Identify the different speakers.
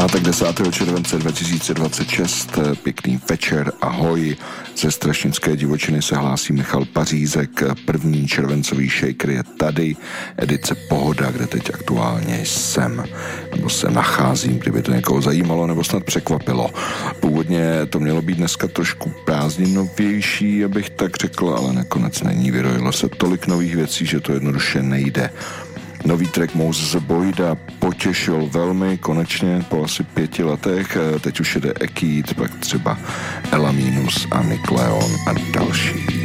Speaker 1: Pátek 10. července 2026, pěkný večer, ahoj. Ze Strašnické divočiny se hlásí Michal Pařízek, první červencový shaker je tady, edice Pohoda, kde teď aktuálně jsem, nebo se nacházím, kdyby to někoho zajímalo, nebo snad překvapilo. Původně to mělo být dneska trošku prázdninovější, abych tak řekl, ale nakonec není, vyrojilo se tolik nových věcí, že to jednoduše nejde. Nový track Moses Boyda potěšil velmi, konečně po asi 5 letech, teď už jede Ekid, pak třeba Ela Minus a Nick Leon a další.